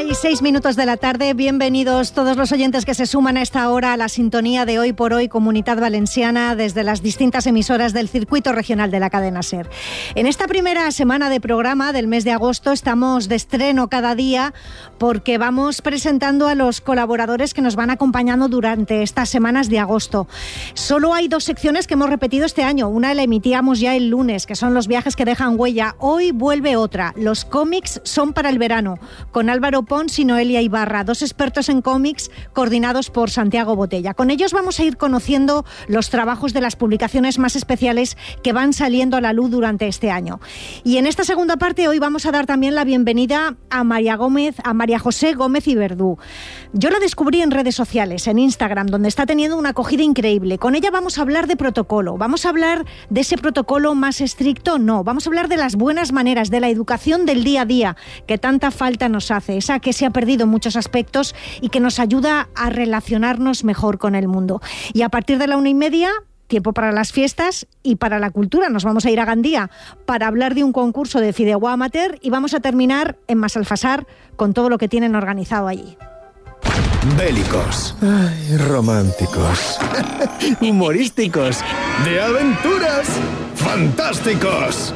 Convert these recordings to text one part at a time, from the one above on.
1:06 de la tarde. Bienvenidos todos los oyentes que se suman a esta hora a la sintonía de Hoy por Hoy Comunitat Valenciana desde las distintas emisoras del circuito regional de la cadena SER. En esta primera semana de programa del mes de agosto estamos de estreno cada día porque vamos presentando a los colaboradores que nos van acompañando durante estas semanas de agosto. Solo hay 2 secciones que hemos repetido este año. Una la emitíamos ya el lunes, que son los viajes que dejan huella. Hoy vuelve otra. Los cómics son para el verano, con Álvaro Pons y Noelia Ibarra, 2 expertos en cómics coordinados por Santiago Botella. Con ellos vamos a ir conociendo los trabajos de las publicaciones más especiales que van saliendo a la luz durante este año. Y en esta segunda parte hoy vamos a dar también la bienvenida a María José Gómez y Verdú. Yo la descubrí en redes sociales, en Instagram, donde está teniendo una acogida increíble. Con ella vamos a hablar de protocolo. Vamos a hablar de ese protocolo más estricto, no. Vamos a hablar de las buenas maneras, de la educación del día a día, que tanta falta nos hace, esa que se ha perdido en muchos aspectos y que nos ayuda a relacionarnos mejor con el mundo. Y a partir de la 1:30, tiempo para las fiestas y para la cultura. Nos vamos a ir a Gandía para hablar de un concurso de fideuà amateur y vamos a terminar en Massalfassar con todo lo que tienen organizado allí. Bélicos. Ay, románticos. Humorísticos. De aventuras. Fantásticos.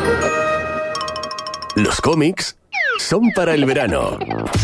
Los cómics son para el verano.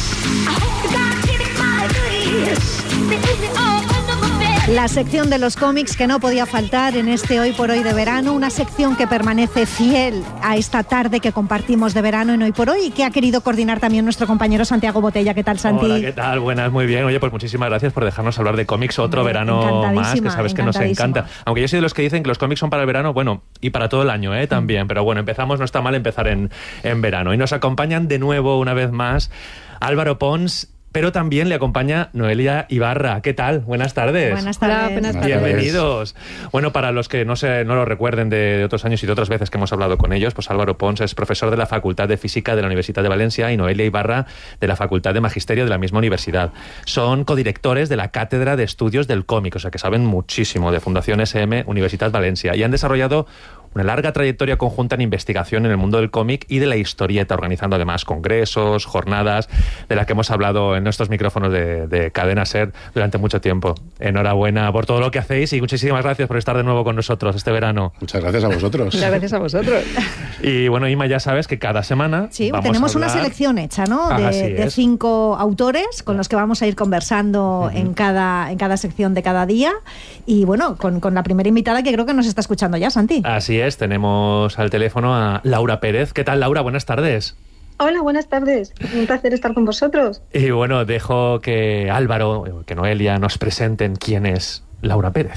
La sección de los cómics que no podía faltar en este Hoy por Hoy de verano, una sección que permanece fiel a esta tarde que compartimos de verano en Hoy por Hoy y que ha querido coordinar también nuestro compañero Santiago Botella. ¿Qué tal, Santi? Hola, ¿qué tal? Buenas, muy bien. Oye, pues muchísimas gracias por dejarnos hablar de cómics otro verano más, que sabes que nos encanta. Aunque yo soy de los que dicen que los cómics son para el verano, bueno, y para todo el año, también. Pero bueno, no está mal empezar en verano. Y nos acompañan de nuevo, una vez más, Álvaro Pons, pero también le acompaña Noelia Ibarra. ¿Qué tal? Buenas tardes. Buenas tardes. Buenas tardes. Bienvenidos. Bueno, para los que no lo recuerden de otros años y de otras veces que hemos hablado con ellos, pues Álvaro Pons es profesor de la Facultad de Física de la Universidad de Valencia y Noelia Ibarra de la Facultad de Magisterio de la misma universidad. Son codirectores de la Cátedra de Estudios del Cómic, o sea que saben muchísimo de Fundación SM Universitat Valencia y han desarrollado una larga trayectoria conjunta en investigación en el mundo del cómic y de la historieta, organizando además congresos, jornadas, de las que hemos hablado en nuestros micrófonos de Cadena SER durante mucho tiempo. Enhorabuena por todo lo que hacéis y muchísimas gracias por estar de nuevo con nosotros este verano. Muchas gracias a vosotros. Muchas gracias a vosotros. Y bueno, Ima, ya sabes que cada semana tenemos una selección hecha, ¿no? De 5 autores con los que vamos a ir conversando en cada sección de cada día. Y bueno, con la primera invitada que creo que nos está escuchando ya, Santi. Así es, tenemos al teléfono a Laura Pérez. ¿Qué tal, Laura? Buenas tardes. Hola, buenas tardes. Un placer estar con vosotros. Y bueno, dejo que Álvaro, que Noelia nos presenten quién es Laura Pérez.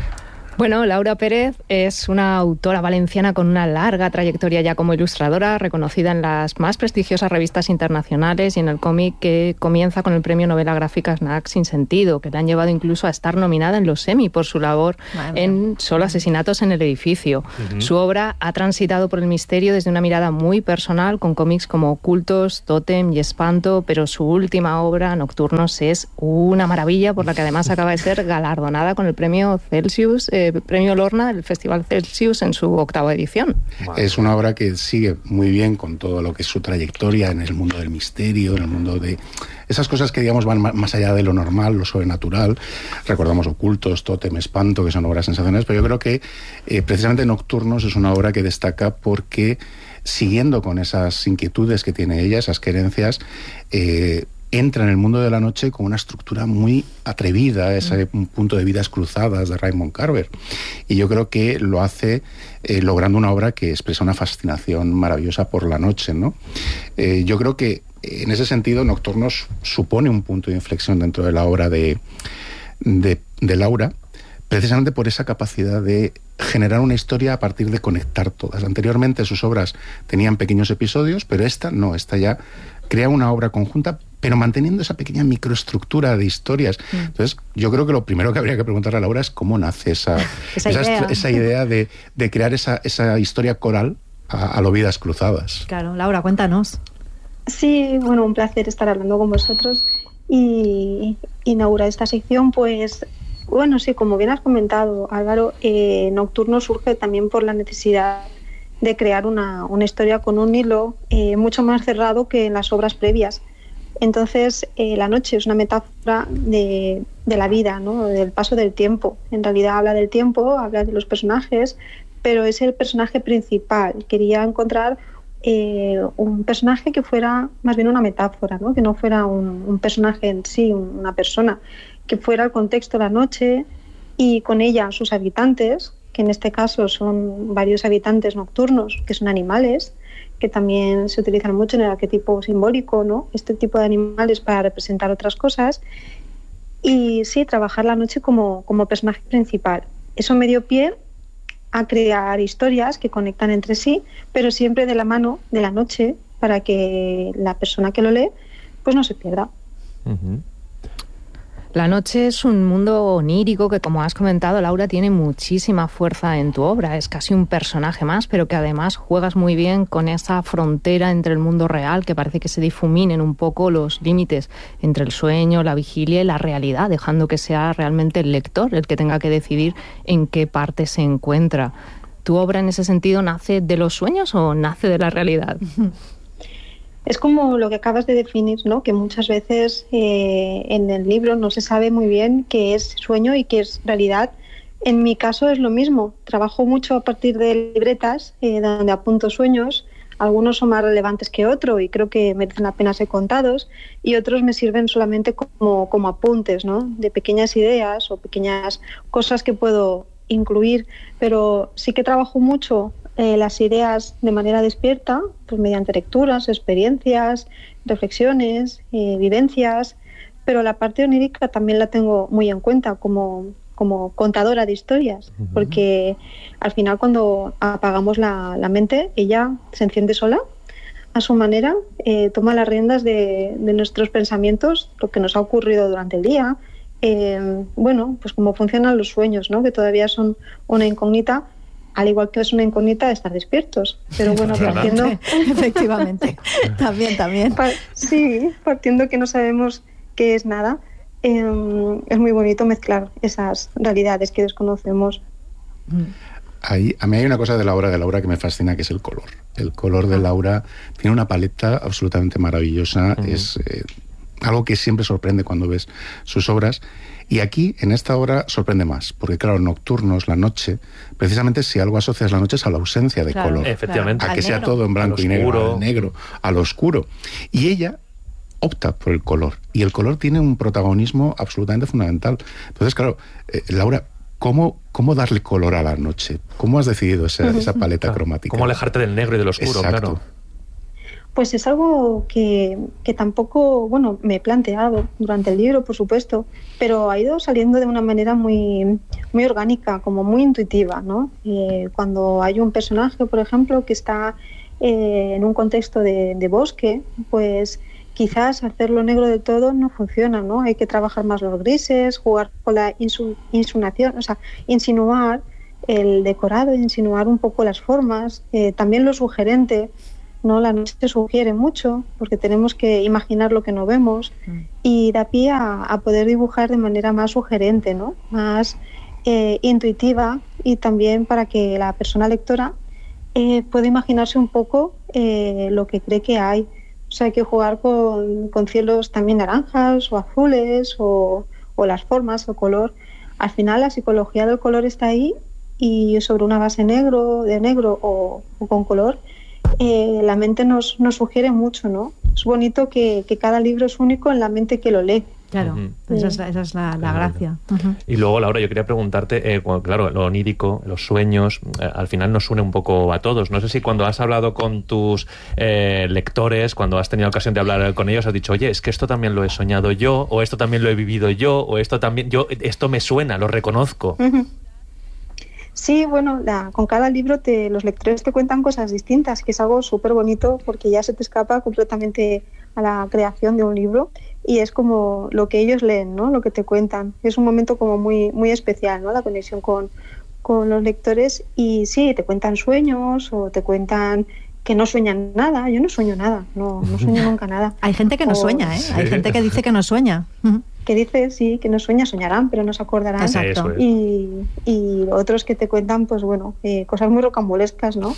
Bueno, Laura Pérez es una autora valenciana con una larga trayectoria ya como ilustradora, reconocida en las más prestigiosas revistas internacionales y en el cómic, que comienza con el premio novela gráfica Snack sin sentido, que le han llevado incluso a estar nominada en los Emmy por su labor en Solo asesinatos en el edificio. Su obra ha transitado por el misterio desde una mirada muy personal, con cómics como Ocultos, Tótem y Espanto, pero su última obra, Nocturnos, es una maravilla, por la que además acaba de ser galardonada con el premio Celsius, premio Lorna del Festival Celsius en su 8ª edición. Es una obra que sigue muy bien con todo lo que es su trayectoria en el mundo del misterio, en el mundo de esas cosas que digamos van más allá de lo normal, lo sobrenatural. Recordamos Ocultos, Tótem, Espanto, que son obras sensacionales, pero yo creo que precisamente Nocturnos es una obra que destaca porque, siguiendo con esas inquietudes que tiene ella, esas querencias, entra en el mundo de la noche con una estructura muy atrevida, ese punto de vidas cruzadas de Raymond Carver. Y yo creo que lo hace logrando una obra que expresa una fascinación maravillosa por la noche, ¿no? Yo creo que en ese sentido Nocturnos supone un punto de inflexión dentro de la obra de Laura, precisamente por esa capacidad de generar una historia a partir de conectar todas. Anteriormente sus obras tenían pequeños episodios, pero esta no, esta ya crea una obra conjunta, pero manteniendo esa pequeña microestructura de historias. Entonces, yo creo que lo primero que habría que preguntarle a Laura es cómo nace esa idea de crear esa historia coral a lo Vidas Cruzadas. Claro, Laura, cuéntanos. Sí, bueno, un placer estar hablando con vosotros y inaugurar esta sección, pues, bueno, sí, como bien has comentado, Álvaro, Nocturno surge también por la necesidad de crear una historia con un hilo mucho más cerrado que en las obras previas, Entonces, la noche es una metáfora de la vida, ¿no? Del paso del tiempo. En realidad habla del tiempo, habla de los personajes, pero es el personaje principal. Quería encontrar un personaje que fuera más bien una metáfora, ¿no? Que no fuera un personaje en sí, una persona, que fuera el contexto de la noche y con ella sus habitantes, que en este caso son varios habitantes nocturnos, que son animales, que también se utilizan mucho en el arquetipo simbólico, ¿no? Este tipo de animales para representar otras cosas. Y sí, trabajar la noche como personaje principal. Eso me dio pie a crear historias que conectan entre sí, pero siempre de la mano de la noche, para que la persona que lo lee pues no se pierda. Uh-huh. La noche es un mundo onírico que, como has comentado, Laura, tiene muchísima fuerza en tu obra. Es casi un personaje más, pero que además juegas muy bien con esa frontera entre el mundo real, que parece que se difuminen un poco los límites entre el sueño, la vigilia y la realidad, dejando que sea realmente el lector el que tenga que decidir en qué parte se encuentra. ¿Tu obra en ese sentido nace de los sueños o nace de la realidad? Es como lo que acabas de definir, ¿no? Que muchas veces en el libro no se sabe muy bien qué es sueño y qué es realidad. En mi caso es lo mismo. Trabajo mucho a partir de libretas donde apunto sueños. Algunos son más relevantes que otros y creo que merecen la pena ser contados, y otros me sirven solamente como apuntes, ¿no? De pequeñas ideas o pequeñas cosas que puedo incluir. Pero sí que trabajo mucho las ideas de manera despierta, pues mediante lecturas, experiencias, reflexiones, vivencias, pero la parte onírica también la tengo muy en cuenta como contadora de historias, porque al final cuando apagamos la mente, ella se enciende sola a su manera, toma las riendas de nuestros pensamientos, lo que nos ha ocurrido durante el día, bueno, pues cómo funcionan los sueños, ¿no? Que todavía son una incógnita, al igual que es una incógnita estar despiertos. Pero bueno, partiendo... Efectivamente, también. Sí, partiendo que no sabemos qué es nada, es muy bonito mezclar esas realidades que desconocemos. A mí hay una cosa de la obra de Laura que me fascina, que es el color. El color de Laura tiene una paleta absolutamente maravillosa, es algo que siempre sorprende cuando ves sus obras. Y aquí, en esta obra, sorprende más, porque claro, nocturnos, la noche, precisamente si algo asocias la noche es a la ausencia de color. Efectivamente. A que sea todo en blanco y negro, al negro, al oscuro. Y ella opta por el color, y el color tiene un protagonismo absolutamente fundamental. Entonces, claro, Laura, ¿cómo darle color a la noche? ¿Cómo has decidido esa paleta cromática? ¿Cómo alejarte del negro y del oscuro? Exacto. Claro. Pues es algo que tampoco, bueno, me he planteado durante el libro, por supuesto, pero ha ido saliendo de una manera muy, muy orgánica, como muy intuitiva, ¿no? Cuando hay un personaje, por ejemplo, que está en un contexto de bosque, pues quizás hacerlo negro de todo no funciona, ¿no? Hay que trabajar más los grises, jugar con la insinuación, o sea, insinuar el decorado, insinuar un poco las formas, también lo sugerente, ¿no? La noche sugiere mucho porque tenemos que imaginar lo que no vemos y da pie a poder dibujar de manera más sugerente, ¿no? Más intuitiva, y también para que la persona lectora pueda imaginarse un poco lo que cree que hay. O sea, hay que jugar con cielos también naranjas o azules o las formas o color. Al final la psicología del color está ahí, y sobre una base de negro o con color, la mente nos sugiere mucho, ¿no? Es bonito que cada libro es único en la mente que lo lee. Claro, esa es la gracia. Y luego, Laura, yo quería preguntarte, claro, lo onírico, los sueños, al final nos une un poco a todos. No sé si cuando has hablado con tus lectores, cuando has tenido ocasión de hablar con ellos, has dicho, oye, es que esto también lo he soñado yo, o esto también lo he vivido yo, o esto me suena, lo reconozco. Sí, bueno, con cada libro los lectores te cuentan cosas distintas, que es algo súper bonito porque ya se te escapa completamente a la creación de un libro y es como lo que ellos leen, ¿no? Lo que te cuentan. Es un momento como muy, muy especial, ¿no? La conexión con los lectores, y sí, te cuentan sueños o te cuentan que no sueñan nada. Yo no sueño nada, no sueño nunca nada. Hay gente que no sueña, ¿eh? Sí. Hay gente que dice que no sueña. que dice, sí, que no soñarán, pero no se acordarán. Exacto. Y otros que te cuentan, pues bueno, cosas muy rocambolescas, ¿no?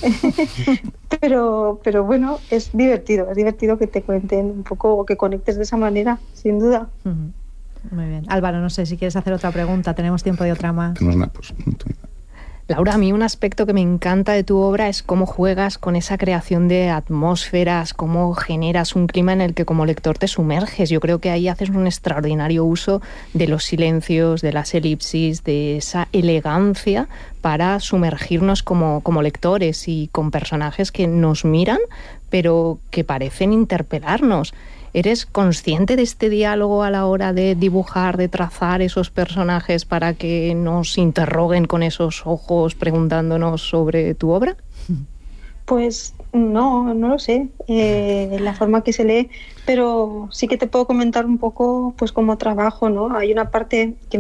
pero bueno, es divertido que te cuenten un poco o que conectes de esa manera, sin duda. Muy bien. Álvaro, no sé si quieres hacer otra pregunta, tenemos tiempo de otra más. Laura, a mí un aspecto que me encanta de tu obra es cómo juegas con esa creación de atmósferas, cómo generas un clima en el que como lector te sumerges. Yo creo que ahí haces un extraordinario uso de los silencios, de las elipsis, de esa elegancia para sumergirnos como lectores y con personajes que nos miran, pero que parecen interpelarnos. ¿Eres consciente de este diálogo a la hora de dibujar, de trazar esos personajes para que nos interroguen con esos ojos preguntándonos sobre tu obra? Pues no lo sé, la forma que se lee, pero sí que te puedo comentar un poco pues cómo trabajo, ¿no? Hay una parte que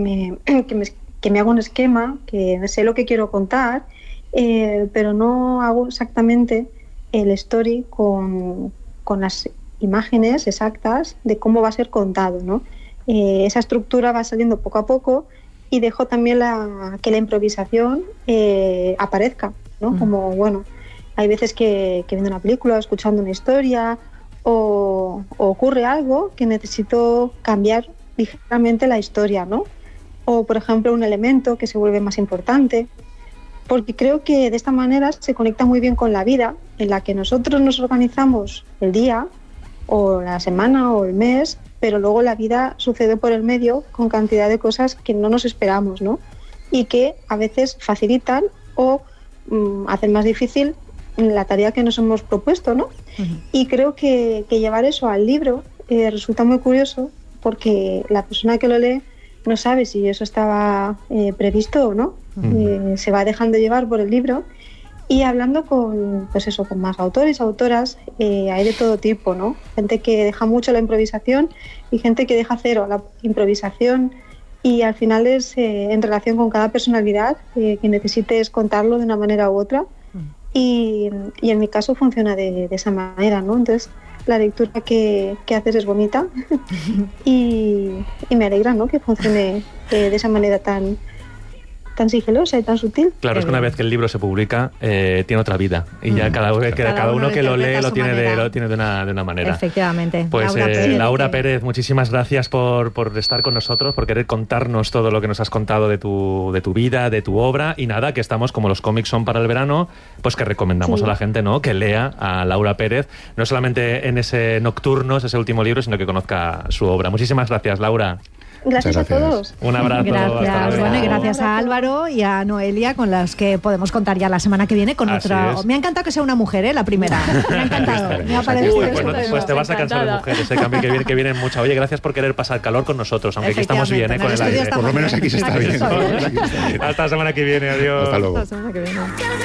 me hago un esquema, que sé lo que quiero contar, pero no hago exactamente el story con las imágenes exactas de cómo va a ser contado, ¿no? Esa estructura va saliendo poco a poco y dejo también que la improvisación aparezca, ¿no? Como, bueno, hay veces que viendo una película, escuchando una historia o ocurre algo que necesito cambiar ligeramente la historia, ¿no? O, por ejemplo, un elemento que se vuelve más importante, porque creo que de esta manera se conecta muy bien con la vida, en la que nosotros nos organizamos el día o la semana o el mes, pero luego la vida sucede por el medio con cantidad de cosas que no nos esperamos, ¿no? Y que a veces facilitan o hacen más difícil la tarea que nos hemos propuesto, ¿no? Y creo que llevar eso al libro resulta muy curioso, porque la persona que lo lee no sabe si eso estaba previsto o no. Se va dejando llevar por el libro. Y hablando con más autores, autoras, hay de todo tipo, ¿no? Gente que deja mucho la improvisación y gente que deja cero la improvisación, y al final es en relación con cada personalidad que necesites contarlo de una manera u otra. Y en mi caso funciona de esa manera, ¿no? Entonces la lectura que haces es bonita y me alegra, ¿no?, que funcione de esa manera tan sigilosa y tan sutil. Claro, es que una vez que el libro se publica, tiene otra vida. Y ya cada uno que lo lee lo tiene de una manera. Efectivamente. Pues Laura Pérez, muchísimas gracias por estar con nosotros, por querer contarnos todo lo que nos has contado de tu vida, de tu obra. Y nada, que estamos, como los cómics son para el verano, pues que recomendamos a la gente, ¿no?, que lea a Laura Pérez, no solamente en ese Nocturnos, ese último libro, sino que conozca su obra. Muchísimas gracias, Laura. Gracias a todos. Un abrazo. Gracias. Bueno, y gracias a Álvaro y a Noelia, con las que podemos contar ya la semana que viene con otra. Me ha encantado que sea una mujer, la primera. Me ha encantado. Me ha parecido. Pues te vas a cansar de mujeres, que vienen muchas. Oye, gracias por querer pasar calor con nosotros, aunque aquí estamos bien, con el aire. Por lo menos aquí se está bien. Hasta la semana que viene, adiós. Hasta luego. Hasta la semana que viene.